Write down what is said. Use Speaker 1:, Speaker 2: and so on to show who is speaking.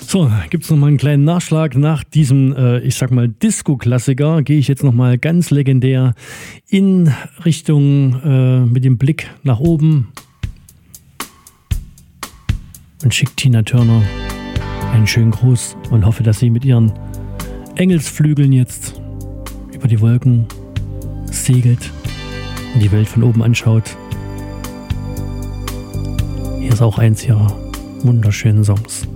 Speaker 1: So, gibt es nochmal einen kleinen Nachschlag. Nach diesem, ich sag mal, Disco-Klassiker gehe ich jetzt nochmal ganz legendär in Richtung mit dem Blick nach oben und schicke Tina Turner einen schönen Gruß und hoffe, dass sie mit ihren Engelsflügeln jetzt über die Wolken segelt und die Welt von oben anschaut. Hier ist auch eins ihrer wunderschönen Songs.